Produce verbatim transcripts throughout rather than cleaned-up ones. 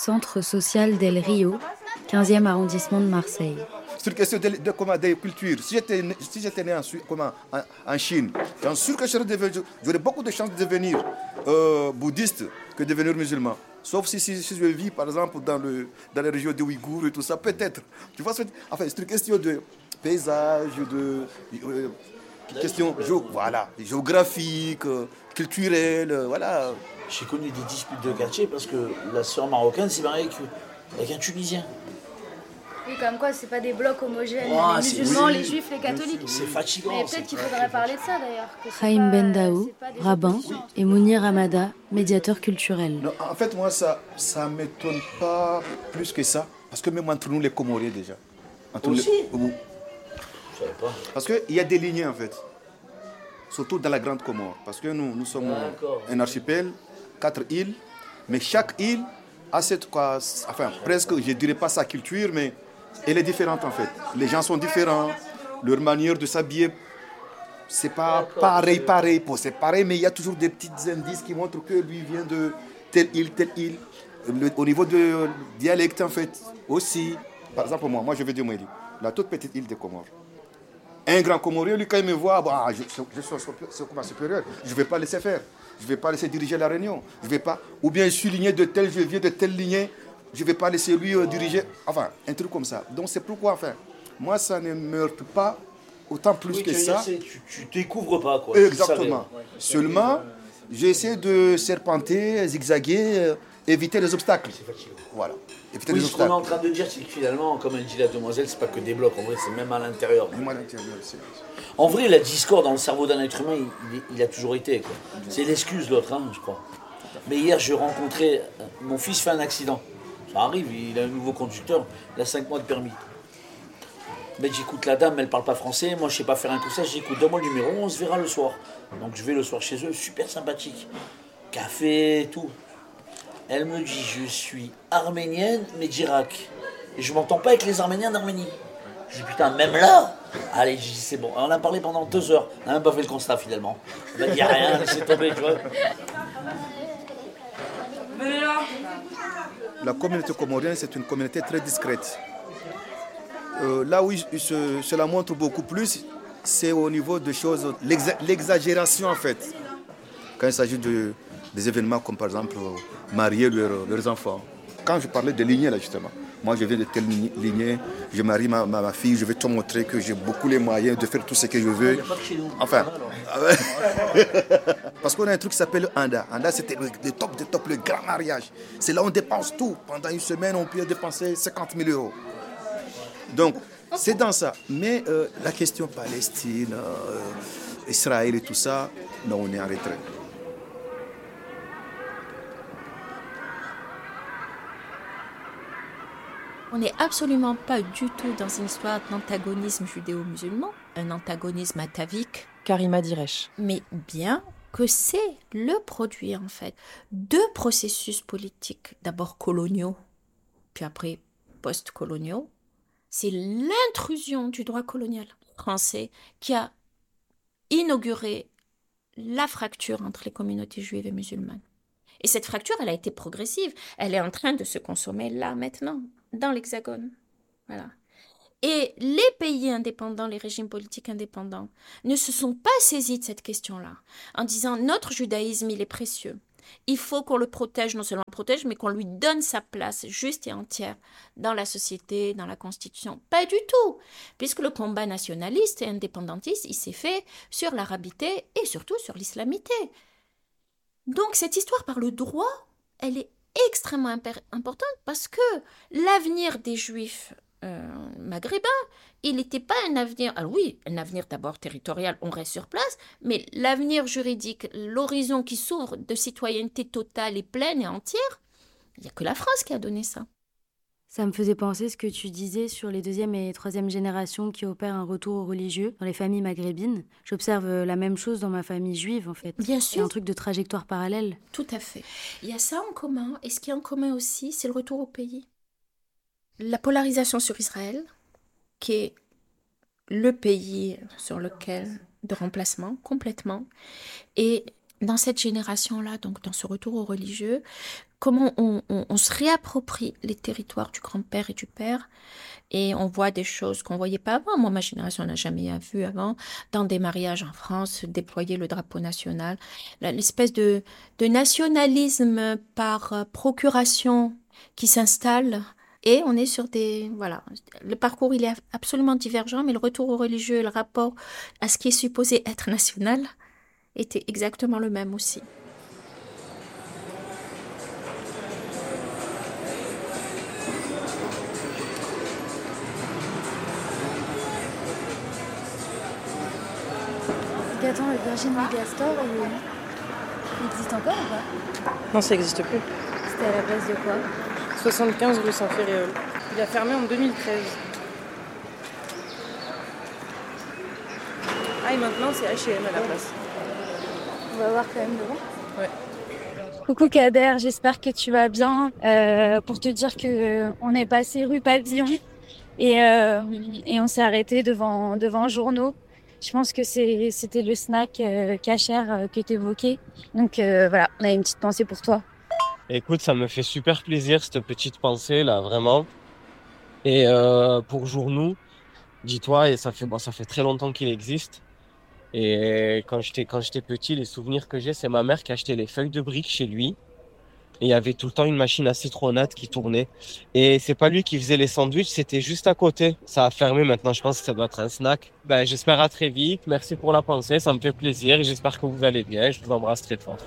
centre social del Rio, quinzième arrondissement de Marseille. Sur la question de, de, comment, des cultures, si j'étais, si j'étais né en, comment, en, en Chine, j'en suis sûr que j'aurais beaucoup de chances de devenir euh, bouddhiste que de devenir musulman. Sauf si, si, si je vis, par exemple, dans, le, dans les régions de Ouïghours et tout ça, peut-être. Tu vois, enfin, c'est une question de paysage, de... Euh, question géo, voilà, géographique, euh, culturelle, euh, voilà. J'ai connu des disputes de quartier parce que la sœur marocaine s'est mariée avec, avec un Tunisien. Oui, comme quoi, c'est pas des blocs homogènes, Oh, les musulmans, oui, les juifs, les catholiques. C'est fatigant. Mais peut-être qu'il faudrait parler de ça d'ailleurs. Chaim Bendaou, rabbin, et Mounir Hamada, médiateur culturel. Non, en fait, moi, ça ça m'étonne pas plus que ça. Parce que même entre nous, les Comoriens déjà. Entre aussi les... Je savais pas. Parce qu'il y a des lignées en fait. Surtout dans la Grande Comore. Parce que nous, nous sommes D'accord. un archipel, quatre îles. Mais chaque île a cette... Quoi, enfin, presque, je ne dirais pas sa culture, mais elle est différente en fait. Les gens sont différents. Leur manière de s'habiller, c'est pas D'accord. pareil, pareil. C'est pareil, mais il y a toujours des petits indices qui montrent que lui vient de telle île, telle île. Le, au niveau du dialecte en fait, aussi. Par exemple, moi, moi je vais dire Mouéli, la toute petite île des Comores. Un grand Comorien, lui, quand il me voit, bah, je, je suis son supérieur, je ne vais pas laisser faire. Je ne vais pas laisser diriger la réunion. Je vais pas, ou bien je suis ligné de tel, je viens de telle lignée, je ne vais pas laisser lui euh, diriger. Enfin, un truc comme ça. Donc c'est pourquoi, enfin, moi, ça ne me heurte pas autant plus oui, que ça. Dire, tu ne découvres pas, quoi. Exactement. Seulement, j'essaie de serpenter, zigzaguer, euh, éviter les obstacles. C'est fatigant. Voilà. Éviter oui, les obstacles. Ce qu'on est en train de dire, c'est que finalement, comme elle dit la demoiselle, c'est pas que des blocs, en vrai, c'est même à l'intérieur. Même à l'intérieur, c'est... En vrai, la discorde dans le cerveau d'un être humain, il, il a toujours été. Quoi. C'est l'excuse, l'autre, hein, je crois. Mais hier, je rencontrais... Mon fils fait un accident. Ça arrive, il a un nouveau conducteur, il a cinq mois de permis. Mais j'écoute la dame, elle parle pas français, moi je sais pas faire un coussage, j'écoute, donne-moi le numéro, on se verra le soir. Donc je vais le soir chez eux, super sympathique. Café, tout. Elle me dit, je suis arménienne, mais d'Irak. Et je m'entends pas avec les Arméniens d'Arménie. Je dis, putain, même là. Allez, je dis, c'est bon. On a parlé pendant deux heures. On n'a même pas fait le constat, finalement. On m'a dit rien, laissez tomber, tu vois. La communauté comorienne, c'est une communauté très discrète. Euh, là où il, il se, cela montre beaucoup plus, c'est au niveau de choses, l'exa, l'exagération, en fait. Quand il s'agit de, des événements comme, par exemple, marier leur, leurs enfants. Quand je parlais de lignée, là, justement. Moi, je viens de telle lignée, je marie ma, ma, ma fille, je vais te montrer que j'ai beaucoup les moyens de faire tout ce que je veux. Enfin, parce qu'on a un truc qui s'appelle Anda. Anda, c'était le, le top de top, le grand mariage. C'est là où on dépense tout. Pendant une semaine, on peut dépenser cinquante mille euros. Donc, c'est dans ça. Mais euh, la question Palestine, euh, Israël et tout ça, non, on est en retrait. On n'est absolument pas du tout dans une histoire d'antagonisme judéo-musulman, un antagonisme atavique. Karima Diresh. Mais bien que c'est le produit, en fait, de processus politiques, d'abord coloniaux, puis après post-coloniaux. C'est l'intrusion du droit colonial français qui a inauguré la fracture entre les communautés juives et musulmanes. Et cette fracture, elle a été progressive. Elle est en train de se consommer là, maintenant, dans l'Hexagone. Voilà. Et les pays indépendants, les régimes politiques indépendants, ne se sont pas saisis de cette question-là, en disant notre judaïsme, il est précieux. Il faut qu'on le protège, non seulement le protège, mais qu'on lui donne sa place juste et entière dans la société, dans la Constitution. Pas du tout, puisque le combat nationaliste et indépendantiste, il s'est fait sur l'arabité et surtout sur l'islamité. Donc cette histoire par le droit, elle est extrêmement imper- importante parce que l'avenir des Juifs euh, maghrébins, il n'était pas un avenir, alors oui, un avenir d'abord territorial, on reste sur place, mais l'avenir juridique, l'horizon qui s'ouvre de citoyenneté totale et pleine et entière, il n'y a que la France qui a donné ça. Ça me faisait penser ce que tu disais sur les deuxième et troisième générations qui opèrent un retour au religieux dans les familles maghrébines. J'observe la même chose dans ma famille juive, en fait. Bien sûr. Il y a un truc de trajectoire parallèle. Tout à fait. Il y a ça en commun, et ce qui est en commun aussi, c'est le retour au pays. La polarisation sur Israël, qui est le pays sur lequel, de remplacement, complètement, et dans cette génération-là, donc dans ce retour au religieux, comment on, on, on se réapproprie les territoires du grand-père et du père, et on voit des choses qu'on ne voyait pas avant. Moi, ma génération n'a jamais vu avant, dans des mariages en France, déployer le drapeau national, l'espèce de, de nationalisme par procuration qui s'installe. Et on est sur des... Voilà, le parcours, il est absolument divergent, mais le retour au religieux, le rapport à ce qui est supposé être national, était exactement le même aussi. Attends, le Virgin Megastore, il, il existe encore ou pas? Non, ça n'existe plus. C'était à la place de quoi? soixante-quinze rue Saint-Féréol. Il a fermé en deux mille treize. Ah, et maintenant, c'est H et M à la place. On va voir quand même devant. Ouais. Coucou Kader, j'espère que tu vas bien. Euh, pour te dire que euh, on est passé rue Pavillon et, euh, et on s'est arrêté devant, devant Journaux. Je pense que c'est, c'était le snack euh, cachère euh, que tu évoquais. Donc euh, voilà, on a une petite pensée pour toi. Écoute, ça me fait super plaisir cette petite pensée là, vraiment. Et euh, pour Journaux, dis-toi, et ça fait bon, ça fait très longtemps qu'il existe. Et quand j'étais quand j'étais petit, les souvenirs que j'ai, c'est ma mère qui achetait les feuilles de briques chez lui. Et il y avait tout le temps une machine à citronnade qui tournait. Et c'est pas lui qui faisait les sandwichs, c'était juste à côté. Ça a fermé maintenant, je pense que ça doit être un snack. Ben, j'espère à très vite. Merci pour la pensée, ça me fait plaisir. Et j'espère que vous allez bien. Je vous embrasse très fort.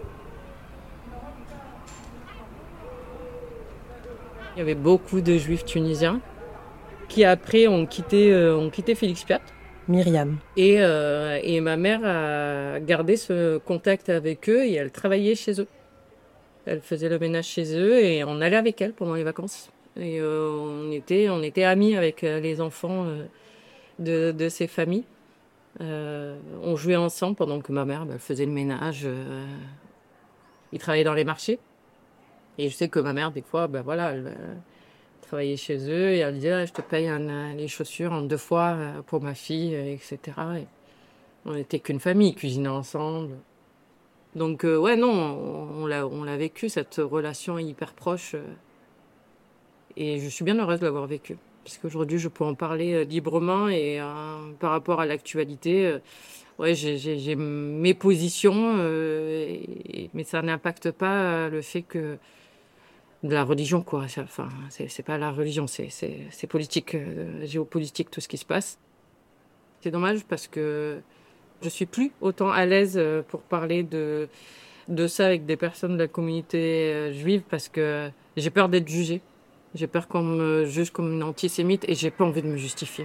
Il y avait beaucoup de juifs tunisiens qui après ont quitté, euh, ont quitté Félix Piat. Myriam. Et, euh, et ma mère a gardé ce contact avec eux et elle travaillait chez eux. Elle faisait le ménage chez eux et on allait avec elle pendant les vacances. Et euh, on était, on était amis avec les enfants euh, de, de ces familles. Euh, on jouait ensemble pendant que ma mère bah, faisait le ménage. Euh, ils travaillaient dans les marchés. Et je sais que ma mère, des fois, ben voilà, elle euh, travaillait chez eux et elle disait ah, je te paye un, les chaussures en deux fois euh, pour ma fille, euh, et cetera. Et on n'était qu'une famille, cuisinait ensemble. Donc, euh, ouais, non, on, on, l'a, on l'a vécu, cette relation hyper proche. Euh, et je suis bien heureuse de l'avoir vécue. Parce qu'aujourd'hui, je peux en parler euh, librement et euh, par rapport à l'actualité, euh, ouais, j'ai, j'ai, j'ai mes positions, euh, et, mais ça n'impacte pas euh, le fait que de la religion, quoi. Ça, enfin, c'est, c'est pas la religion, c'est, c'est, c'est politique, euh, géopolitique, tout ce qui se passe. C'est dommage parce que je suis plus autant à l'aise pour parler de, de ça avec des personnes de la communauté juive parce que j'ai peur d'être jugée. J'ai peur qu'on me juge comme une antisémite et j'ai pas envie de me justifier.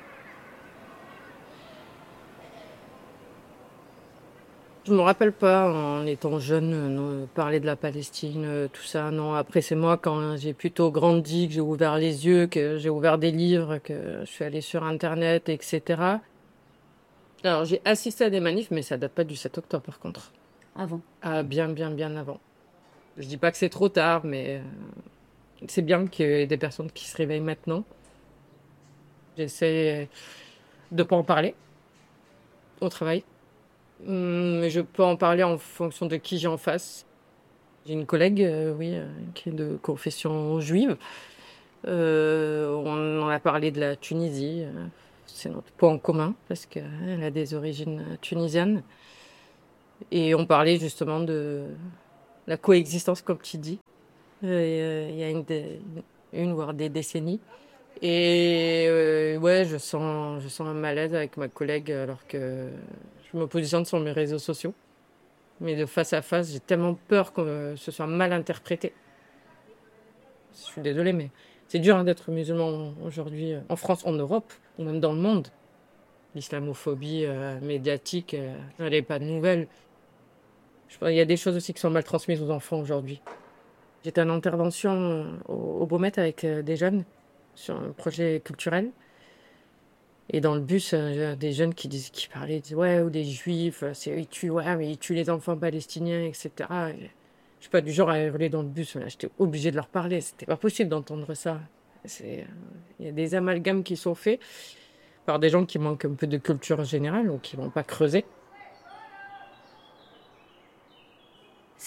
Je me rappelle pas, en étant jeune, non, parler de la Palestine, tout ça. Non, après c'est moi quand j'ai plutôt grandi, que j'ai ouvert les yeux, que j'ai ouvert des livres, que je suis allée sur Internet, et cetera. Alors, j'ai assisté à des manifs, mais ça date pas du sept octobre, par contre. Avant. Ah, bien, bien, bien avant. Je dis pas que c'est trop tard, mais euh, c'est bien qu'il y ait des personnes qui se réveillent maintenant. J'essaie de pas en parler au travail. Mais je peux en parler en fonction de qui j'ai en face. J'ai une collègue, euh, oui, euh, qui est de confession juive. Euh, on en a parlé de la Tunisie. Euh, C'est notre point en commun parce qu'elle a des origines tunisiennes. Et on parlait justement de la coexistence, comme tu dis, euh, il y a une, une voire des décennies. Et euh, ouais, je sens, je sens un malaise avec ma collègue alors que je me positionne sur mes réseaux sociaux. Mais de face à face, j'ai tellement peur que ce soit mal interprété. Je suis désolée, mais c'est dur hein, d'être musulman aujourd'hui en France, en Europe, ou même dans le monde. L'islamophobie euh, médiatique, euh, elle n'est pas de nouvelle. Je pense, il y a des choses aussi qui sont mal transmises aux enfants aujourd'hui. J'étais en intervention euh, au, au Beaumet avec euh, des jeunes sur un projet culturel. Et dans le bus, euh, des jeunes qui, disent, qui parlaient, ils disaient, ouais, ou des juifs, c'est, ils tuent, ouais, mais ils tuent les enfants palestiniens, et cetera. Et, je suis pas du genre à hurler dans le bus, là, j'étais obligée de leur parler. C'était pas possible d'entendre ça. C'est, il y a des amalgames qui sont faits par des gens qui manquent un peu de culture générale ou qui vont pas creuser.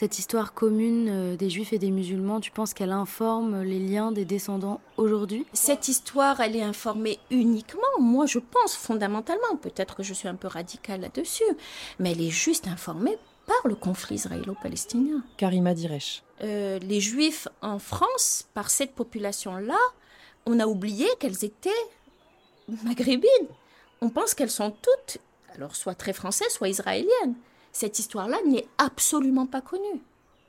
Cette histoire commune euh, des juifs et des musulmans, tu penses qu'elle informe les liens des descendants aujourd'hui ? Cette histoire, elle est informée uniquement, moi je pense fondamentalement, peut-être que je suis un peu radicale là-dessus, mais elle est juste informée par le conflit israélo-palestinien. Karima Diresh. Euh, les juifs en France, par cette population-là, on a oublié qu'elles étaient maghrébines. On pense qu'elles sont toutes, alors soit très françaises, soit israéliennes. Cette histoire-là n'est absolument pas connue.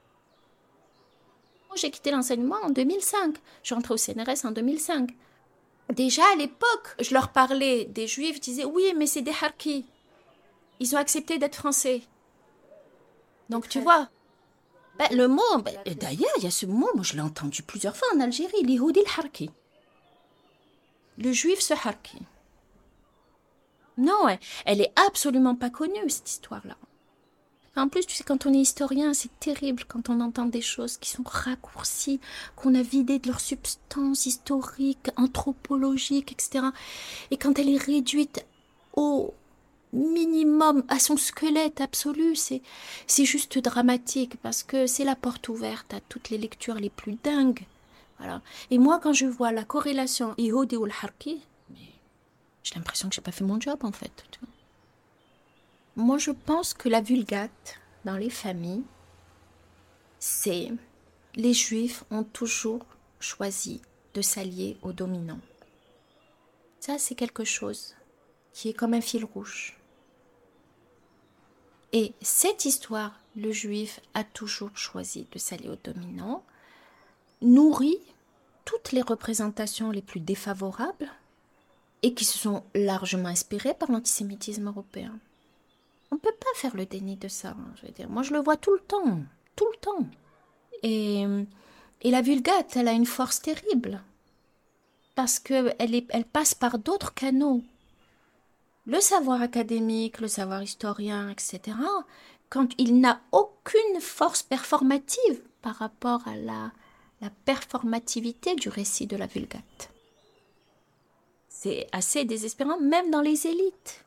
J'ai quitté l'enseignement en deux mille cinq. Je suis rentrée au C N R S en deux mille cinq. Déjà à l'époque, je leur parlais des juifs, je disais oui, mais c'est des harkis. Ils ont accepté d'être français. Donc tu vois, ben, le mot, ben, d'ailleurs, il y a ce mot, moi je l'ai entendu plusieurs fois en Algérie, l'Ihoudi al-Harki. Le juif se harki. Non, elle, elle est absolument pas connue, cette histoire-là. En plus, tu sais, quand on est historien, c'est terrible quand on entend des choses qui sont raccourcies, qu'on a vidées de leur substance historique, anthropologique, et cetera. Et quand elle est réduite au minimum, à son squelette absolu, c'est, c'est juste dramatique parce que c'est la porte ouverte à toutes les lectures les plus dingues. Voilà. Et moi, quand je vois la corrélation Ihoudi ou al-Harki, j'ai l'impression que j'ai pas fait mon job en fait. Tu vois. Moi, je pense que la vulgate dans les familles, c'est les Juifs ont toujours choisi de s'allier aux dominants. Ça, c'est quelque chose qui est comme un fil rouge. Et cette histoire, le Juif a toujours choisi de s'allier aux dominants, nourrit toutes les représentations les plus défavorables et qui se sont largement inspirées par l'antisémitisme européen. On ne peut pas faire le déni de ça. Je veux dire. Moi, je le vois tout le temps. Tout le temps. Et, et la vulgate, elle a une force terrible. Parce qu'elle elle passe par d'autres canaux. Le savoir académique, le savoir historien, et cetera, quand il n'a aucune force performative par rapport à la, la performativité du récit de la vulgate. C'est assez désespérant, même dans les élites.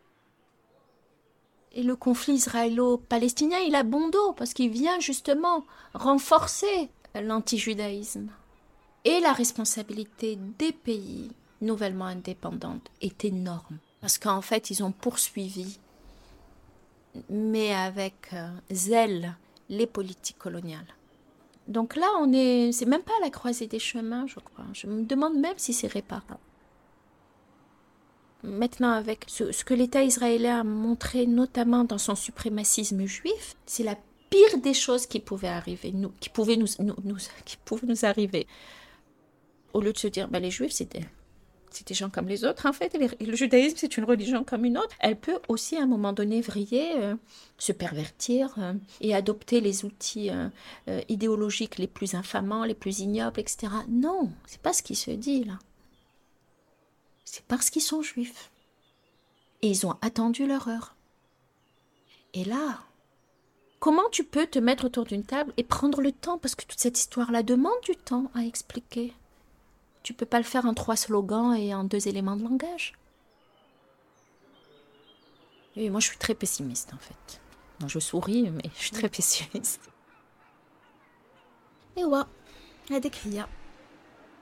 Et le conflit israélo-palestinien, il a bon dos, parce qu'il vient justement renforcer l'antijudaïsme. Et la responsabilité des pays nouvellement indépendants est énorme. Parce qu'en fait, ils ont poursuivi, mais avec euh, zèle, les politiques coloniales. Donc là, on est, c'est même pas à la croisée des chemins, je crois. Je me demande même si c'est réparable. Maintenant, avec ce, ce que l'État israélien a montré, notamment dans son suprémacisme juif, c'est la pire des choses qui pouvaient arriver, nous, qui pouvaient nous, nous, nous, qui pouvaient nous arriver. Au lieu de se dire, ben, les Juifs, c'était, c'était des gens comme les autres, en fait. Et le judaïsme, c'est une religion comme une autre. Elle peut aussi, à un moment donné, vriller, euh, se pervertir euh, et adopter les outils euh, euh, idéologiques les plus infamants, les plus ignobles, et cetera. Non, c'est pas ce qui se dit, là. C'est parce qu'ils sont juifs. Et ils ont attendu leur heure. Et là, comment tu peux te mettre autour d'une table et prendre le temps, parce que toute cette histoire-là demande du temps à expliquer. Tu peux pas le faire en trois slogans et en deux éléments de langage. Et moi, je suis très pessimiste, en fait. Non, je souris, mais je suis très pessimiste. Et ouais, il y a des crias.